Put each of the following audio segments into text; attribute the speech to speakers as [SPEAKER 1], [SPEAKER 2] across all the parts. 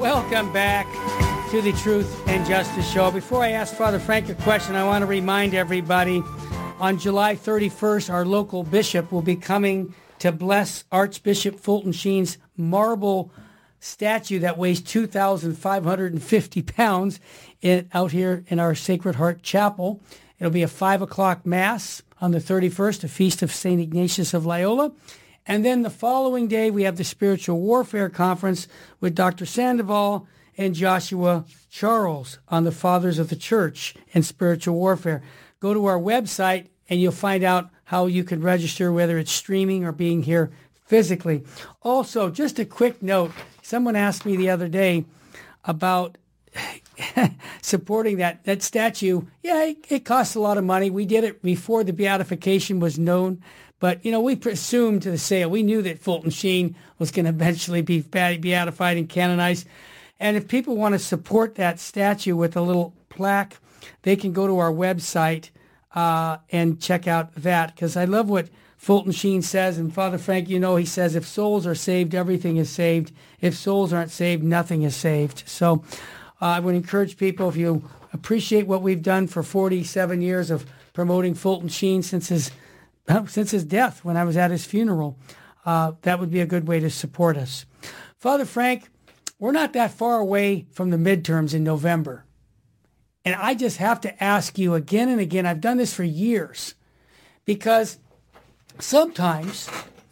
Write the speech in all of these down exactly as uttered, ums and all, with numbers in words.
[SPEAKER 1] Welcome back to the Truth and Justice Show. Before I ask Father Frank a question, I want to remind everybody on July thirty-first, our local bishop will be coming to bless Archbishop Fulton Sheen's marble statue that weighs two thousand five hundred fifty pounds in, out here in our Sacred Heart Chapel. It'll be a five o'clock Mass on the thirty-first, a feast of Saint Ignatius of Loyola. And then the following day, we have the Spiritual Warfare Conference with Doctor Sandoval and Joshua Charles on the Fathers of the Church and Spiritual Warfare. Go to our website and you'll find out how you can register, whether it's streaming or being here physically. Also, just a quick note. Someone asked me the other day about supporting that, that statue. Yeah, it, it costs a lot of money. We did it before the beatification was known. But, you know, we presumed to the sale. We knew that Fulton Sheen was going to eventually be beatified and canonized. And if people want to support that statue with a little plaque, they can go to our website uh, and check out that. Because I love what Fulton Sheen says. And Father Frank, you know, he says, if souls are saved, everything is saved. If souls aren't saved, nothing is saved. So uh, I would encourage people, if you appreciate what we've done for forty-seven years of promoting Fulton Sheen since his since his death, when I was at his funeral, uh, that would be a good way to support us. Father Frank, we're not that far away from the midterms in November. And I just have to ask you again and again, I've done this for years, because sometimes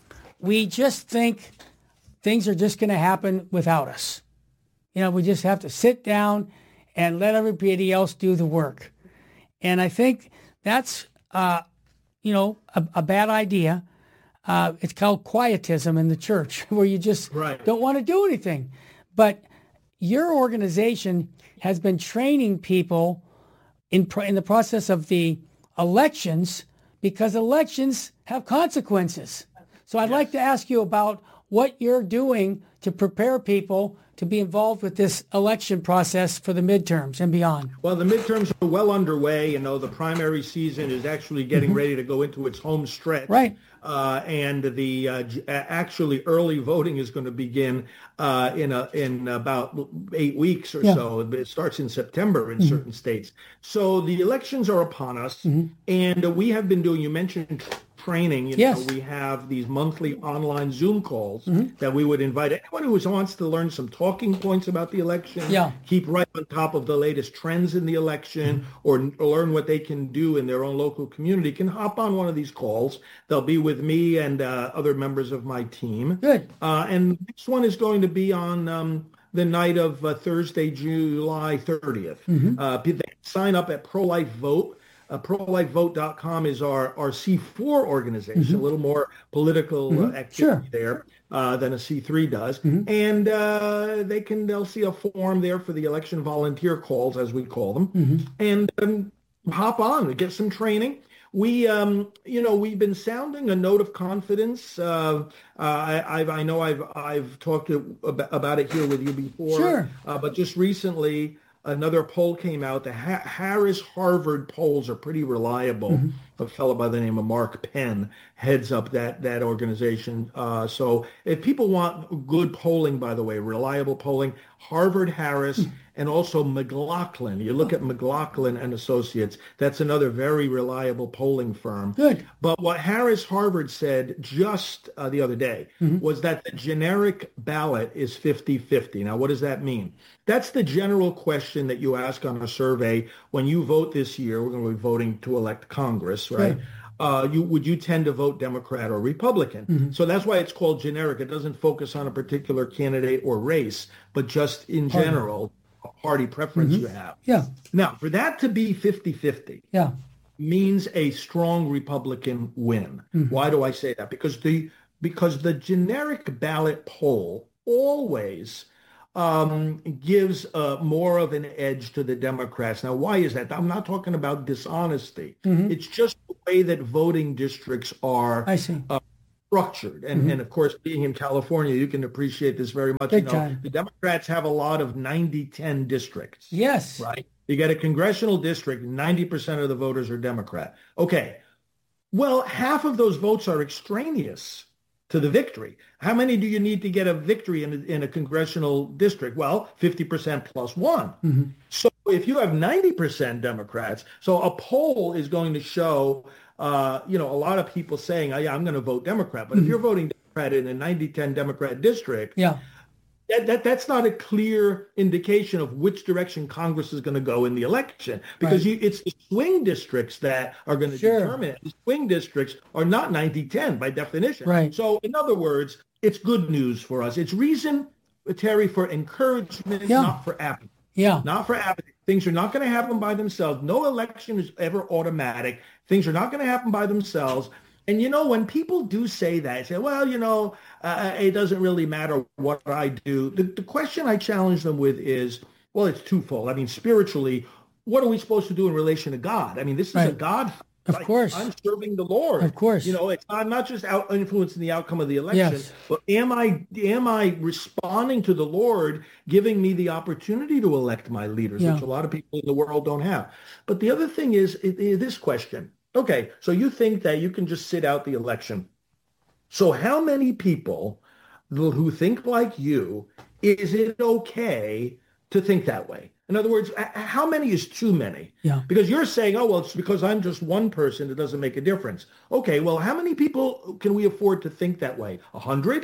[SPEAKER 1] we just think things are just going to happen without us. You know, we just have to sit down and let everybody else do the work. And I think that's uh, you know, a, a bad idea. Uh, it's called quietism in the church, where you just right. don't want to do anything. But your organization has been training people in pro- in the process of the elections, because elections have consequences. So I'd yes. like to ask you about what you're doing to prepare people to be involved with this election process for the midterms and beyond.
[SPEAKER 2] Well, the midterms are well underway. You know, the primary season is actually getting mm-hmm. ready to go into its home stretch.
[SPEAKER 1] Right.
[SPEAKER 2] Uh, and the uh, actually early voting is going to begin uh, in a, in about eight weeks or yeah. so. It starts in September in mm-hmm. certain states. So the elections are upon us, mm-hmm. and we have been doing, you mentioned training. You
[SPEAKER 1] yes.
[SPEAKER 2] know, we have these monthly online Zoom calls
[SPEAKER 1] mm-hmm.
[SPEAKER 2] that we would invite anyone who wants to learn some talking points about the election,
[SPEAKER 1] yeah.
[SPEAKER 2] keep right on top of the latest trends in the election, mm-hmm. or, or learn what they can do in their own local community, can hop on one of these calls. They'll be with me and uh, other members of my team.
[SPEAKER 1] Good.
[SPEAKER 2] Uh, and the next one is going to be on um, the night of uh, Thursday, July thirtieth. Mm-hmm. Uh, they sign up at Pro-Life Vote. Uh, pro life vote dot com is our, our C four organization, mm-hmm. a little more political
[SPEAKER 1] mm-hmm.
[SPEAKER 2] uh, activity
[SPEAKER 1] sure.
[SPEAKER 2] there uh, than a C three does.
[SPEAKER 1] Mm-hmm.
[SPEAKER 2] And uh, they can, they'll see a form there for the election volunteer calls, as we call them,
[SPEAKER 1] mm-hmm.
[SPEAKER 2] and um, hop on and get some training. We, um, you know, we've been sounding a note of confidence. Uh, uh, I, I've, I know I've, I've talked about it here with you before,
[SPEAKER 1] sure.
[SPEAKER 2] uh, but just recently, another poll came out. The ha- Harris-Harvard polls are pretty reliable. Mm-hmm. A fellow by the name of Mark Penn heads up that that organization. Uh, so if people want good polling, by the way, reliable polling, Harvard, Harris, mm-hmm. and also McLaughlin. You look at McLaughlin and Associates. That's another very reliable polling firm.
[SPEAKER 1] Good.
[SPEAKER 2] But what Harris-Harvard said just uh, the other day mm-hmm. was that the generic ballot is fifty-fifty. Now, what does that mean? That's the general question that you ask on a survey when you vote this year. We're going to be voting to elect Congress, right?
[SPEAKER 1] Yeah.
[SPEAKER 2] Uh, you would you tend to vote Democrat or Republican? Mm-hmm. So that's why it's called generic. It doesn't focus on a particular candidate or race, but just in
[SPEAKER 1] Party.
[SPEAKER 2] general, a party preference
[SPEAKER 1] mm-hmm.
[SPEAKER 2] you have.
[SPEAKER 1] Yeah.
[SPEAKER 2] Now, for that to be fifty-fifty
[SPEAKER 1] yeah.
[SPEAKER 2] means a strong Republican win. Mm-hmm. Why do I say that? Because the because the generic ballot poll always um, gives uh, more of an edge to the Democrats. Now, why is that? I'm not talking about dishonesty. Mm-hmm. It's just the way that voting districts are
[SPEAKER 1] I see.
[SPEAKER 2] Uh, structured. And,
[SPEAKER 1] mm-hmm.
[SPEAKER 2] and of course, being in California, you can appreciate this very much.
[SPEAKER 1] Big
[SPEAKER 2] you know,
[SPEAKER 1] time.
[SPEAKER 2] The Democrats have a lot of ninety ten districts.
[SPEAKER 1] Yes.
[SPEAKER 2] Right? You get a congressional district, ninety percent of the voters are Democrat. Okay. Well, half of those votes are extraneous. to the victory. How many do you need to get a victory in a, in a congressional district? Well, fifty percent plus one. Mm-hmm. So if you have ninety percent Democrats, so a poll is going to show, uh, you know, a lot of people saying, oh, yeah, I'm going to vote Democrat. But mm-hmm. if you're voting Democrat in a ninety ten Democrat district,
[SPEAKER 1] yeah.
[SPEAKER 2] That, that that's not a clear indication of which direction Congress is going to go in the election, because right. you, it's the swing districts that are going to sure. determine it. The swing districts are not ninety ten by definition.
[SPEAKER 1] Right.
[SPEAKER 2] So in other words, it's good news for us. It's reason, Terry, for encouragement,
[SPEAKER 1] yeah.
[SPEAKER 2] not for apathy.
[SPEAKER 1] Yeah.
[SPEAKER 2] Not for apathy. Things are not going to happen by themselves. No election is ever automatic. Things are not going to happen by themselves. And, you know, when people do say that, say, well, you know, uh, it doesn't really matter what I do. The, the question I challenge them with is, well, it's twofold. I mean, spiritually, what are we supposed to do in relation to God? I mean, this is
[SPEAKER 1] right.
[SPEAKER 2] a God.
[SPEAKER 1] Of
[SPEAKER 2] like,
[SPEAKER 1] course.
[SPEAKER 2] I'm serving the Lord.
[SPEAKER 1] Of course.
[SPEAKER 2] You know, it's, I'm not just out influencing the outcome of the election,
[SPEAKER 1] yes.
[SPEAKER 2] but am I am I responding to the Lord giving me the opportunity to elect my leaders,
[SPEAKER 1] yeah.
[SPEAKER 2] which a lot of people in the world don't have. But the other thing is, is this question. Okay, so you think that you can just sit out the election. So how many people who think like you, is it okay to think that way? In other words, how many is too many?
[SPEAKER 1] Yeah.
[SPEAKER 2] Because you're saying, oh, well, it's because I'm just one person, it doesn't make a difference. Okay, well, how many people can we afford to think that way? A hundred?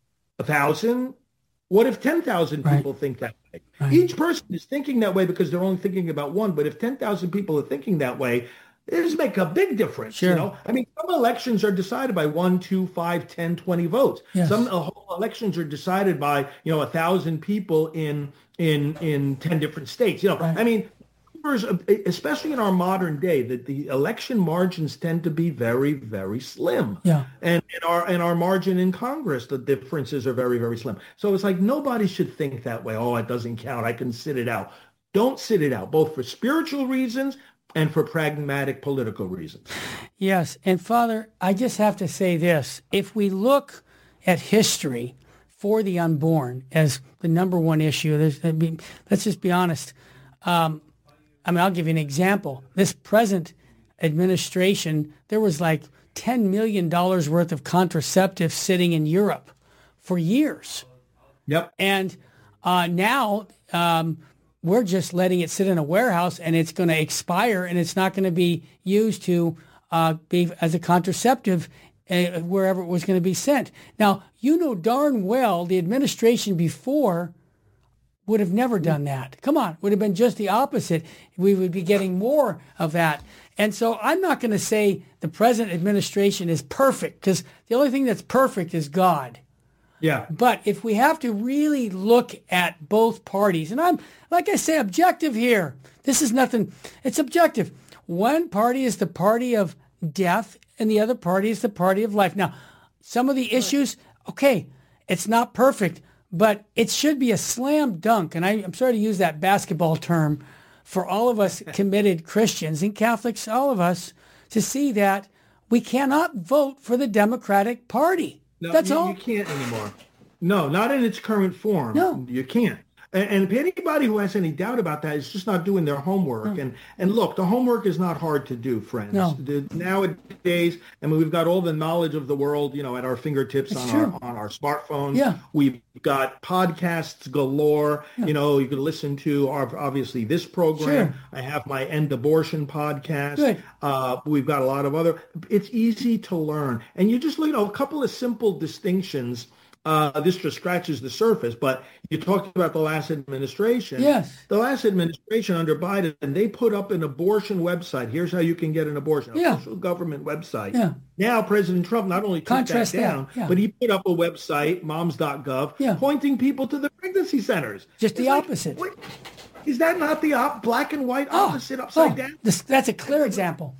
[SPEAKER 2] A thousand? What if ten thousand
[SPEAKER 1] right.
[SPEAKER 2] people think that way?
[SPEAKER 1] Right.
[SPEAKER 2] Each person is thinking that way because they're only thinking about one. But if ten thousand people are thinking that way, it does make a big difference.
[SPEAKER 1] Sure.
[SPEAKER 2] You know, I mean, some elections are decided by one, two, five, ten, twenty votes.
[SPEAKER 1] Yes.
[SPEAKER 2] Some uh, whole elections are decided by, you know, a thousand people in in in ten different states. You know,
[SPEAKER 1] right.
[SPEAKER 2] I mean, numbers, especially in our modern day, that the election margins tend to be very, very slim.
[SPEAKER 1] Yeah.
[SPEAKER 2] And in our and our margin in Congress, the differences are very, very slim. So it's like nobody should think that way. Oh, it doesn't count. I can sit it out. Don't sit it out, both for spiritual reasons and for pragmatic political reasons.
[SPEAKER 1] Yes. And Father, I just have to say this. If we look at history for the unborn as the number one issue, there's, I mean, let's just be honest. Um, I mean, I'll give you an example. This present administration, there was like ten million dollars worth of contraceptives sitting in Europe for years.
[SPEAKER 2] Yep.
[SPEAKER 1] And uh, now... Um, we're just letting it sit in a warehouse and it's going to expire and it's not going to be used to uh, be as a contraceptive uh, wherever it was going to be sent. Now, you know darn well the administration before would have never done that. Come on, would have been just the opposite. We would be getting more of that. And so I'm not going to say the present administration is perfect, because the only thing that's perfect is God.
[SPEAKER 2] Yeah.
[SPEAKER 1] But if we have to really look at both parties, and I'm, like I say, objective here. This is nothing, it's objective. One party is the party of death and the other party is the party of life. Now, some of the issues, okay, it's not perfect, but it should be a slam dunk. And I, I'm sorry to use that basketball term for all of us committed Christians and Catholics, all of us, to see that we cannot vote for the Democratic Party.
[SPEAKER 2] No,
[SPEAKER 1] That's
[SPEAKER 2] you,
[SPEAKER 1] all.
[SPEAKER 2] You can't anymore. No, not in its current form.
[SPEAKER 1] No.
[SPEAKER 2] You can't. And, and if anybody who has any doubt about that is just not doing their homework.
[SPEAKER 1] No.
[SPEAKER 2] And and look, the homework is not hard to do, friends.
[SPEAKER 1] No.
[SPEAKER 2] The, nowadays, I mean, we've got all the knowledge of the world, you know, at our fingertips
[SPEAKER 1] It's
[SPEAKER 2] on
[SPEAKER 1] true.
[SPEAKER 2] our on our smartphones.
[SPEAKER 1] Yeah.
[SPEAKER 2] We've got podcasts galore.
[SPEAKER 1] Yeah.
[SPEAKER 2] You know, you can listen to our, obviously this program.
[SPEAKER 1] Sure.
[SPEAKER 2] I have my End Abortion podcast.
[SPEAKER 1] Good.
[SPEAKER 2] Uh, we've got a lot of other. It's easy to learn, and you just, you know, a couple of simple distinctions. Uh, this just scratches the surface, but you talked about the last administration.
[SPEAKER 1] Yes.
[SPEAKER 2] The last administration under Biden, and they put up an abortion website. Here's how you can get an abortion.
[SPEAKER 1] Yeah.
[SPEAKER 2] Official government website.
[SPEAKER 1] Yeah.
[SPEAKER 2] Now, President Trump not only took
[SPEAKER 1] Contrast
[SPEAKER 2] that down,
[SPEAKER 1] that, yeah.
[SPEAKER 2] but he put up a website, moms dot gov,
[SPEAKER 1] Yeah.
[SPEAKER 2] pointing people to the pregnancy centers.
[SPEAKER 1] Just the
[SPEAKER 2] It's like,
[SPEAKER 1] opposite.
[SPEAKER 2] wait, is that not the op- black and white
[SPEAKER 1] Oh,
[SPEAKER 2] opposite upside
[SPEAKER 1] oh,
[SPEAKER 2] down?
[SPEAKER 1] This, that's a clear example.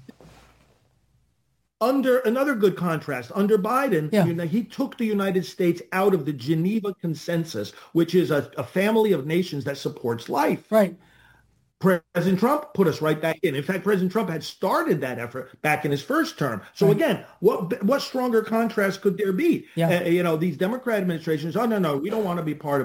[SPEAKER 2] Under another good contrast, under Biden,
[SPEAKER 1] Yeah.
[SPEAKER 2] you know, he took the United States out of the Geneva Consensus, which is a, a family of nations that supports life.
[SPEAKER 1] Right.
[SPEAKER 2] President Trump put us right back in. In fact, President Trump had started that effort back in his first term. So
[SPEAKER 1] Right.
[SPEAKER 2] again, what what stronger contrast could there be?
[SPEAKER 1] Yeah.
[SPEAKER 2] Uh, you know, these Democrat administrations, oh, no, no, we don't want to be part of